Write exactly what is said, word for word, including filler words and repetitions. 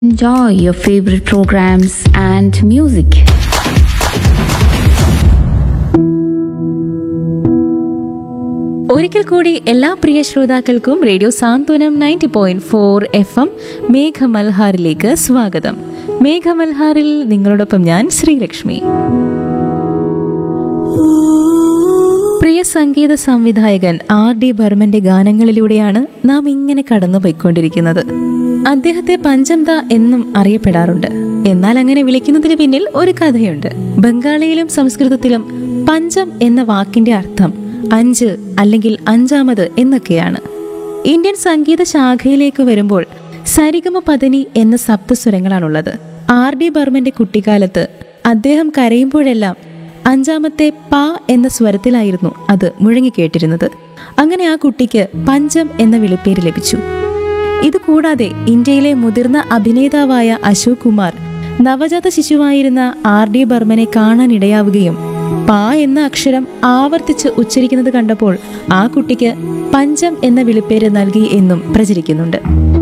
Enjoy your favorite programs and music. ഒരിക്കൽ കൂടി എല്ലാ പ്രിയ ശ്രോതാക്കൾക്കും റേഡിയോ സാന്ത്വനം ninety point four F M മേഘമൽഹാറിലേക്ക് സ്വാഗതം. മേഘമൽഹാറിൽ നിങ്ങളോടൊപ്പം ഞാൻ ശ്രീലക്ഷ്മി. പ്രിയ സംഗീത സംവിധായകൻ ആർ ഡി ബർമന്റെ ഗാനങ്ങളിലൂടെയാണ് നാം ഇങ്ങനെ കടന്നു പോയിക്കൊണ്ടിരിക്കുന്നത്. അദ്ദേഹത്തെ പഞ്ചംദ എന്നും അറിയപ്പെടാറുണ്ട്. എന്നാൽ അങ്ങനെ വിളിക്കുന്നതിന് പിന്നിൽ ഒരു കഥയുണ്ട്. ബംഗാളിയിലും സംസ്കൃതത്തിലും പഞ്ചം എന്ന വാക്കിന്റെ അർത്ഥം അഞ്ച് അല്ലെങ്കിൽ അഞ്ചാമത് എന്നൊക്കെയാണ്. ഇന്ത്യൻ സംഗീത ശാഖയിലേക്ക് വരുമ്പോൾ സരിഗമ പദനി എന്ന സപ്തസ്വരങ്ങളാണുള്ളത്. ആർ ഡി ബർമന്റെ കുട്ടിക്കാലത്ത് അദ്ദേഹം കരയുമ്പോഴെല്ലാം അഞ്ചാമത്തെ പ എന്ന സ്വരത്തിലായിരുന്നു അത് മുഴങ്ങിക്കേട്ടിരുന്നത്. അങ്ങനെ ആ കുട്ടിക്ക് പഞ്ചം എന്ന വിളിപ്പേര് ലഭിച്ചു. ഇതുകൂടാതെ ഇന്ത്യയിലെ മുതിർന്ന അഭിനേതാവായ അശോക് കുമാർ നവജാത ശിശുവായിരുന്ന ആർ ഡി ബർമനെ കാണാനിടയാവുകയും പ എന്ന അക്ഷരം ആവർത്തിച്ച് ഉച്ചരിക്കുന്നത് കണ്ടപ്പോൾ ആ കുട്ടിക്ക് പഞ്ചം എന്ന വിളിപ്പേര് നൽകി എന്നും പ്രചരിക്കുന്നുണ്ട്.